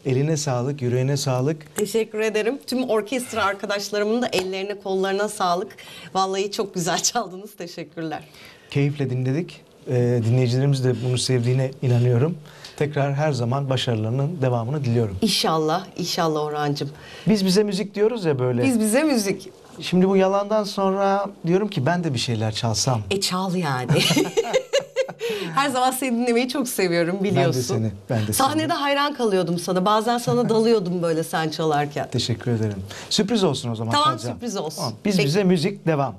Eline sağlık, yüreğine sağlık. Teşekkür ederim. Tüm orkestra arkadaşlarımın da ellerine kollarına sağlık. Vallahi çok güzel çaldınız. Teşekkürler. Keyifle dinledik. Dinleyicilerimiz de bunu sevdiğine inanıyorum. Tekrar her zaman başarılarının devamını diliyorum. İnşallah, inşallah Orhancığım. Biz bize müzik diyoruz ya böyle. Biz bize müzik. Şimdi bu yalandan sonra diyorum ki ben de bir şeyler çalsam. Çal yani. Her zaman seni dinlemeyi çok seviyorum biliyorsun. Ben de seni. Sahnede hayran kalıyordum sana. Bazen sana dalıyordum böyle sen çalarken. Teşekkür ederim. Sürpriz olsun o zaman. Tamam, çalacağım. sürpriz olsun. Tamam. Biz Peki. bize müzik devam.